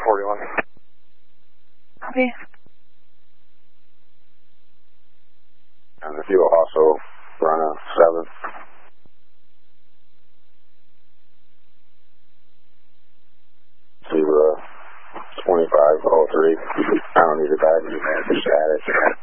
41. Okay. And if you will also run a 7. To 2503. I don't need it back. Just add it.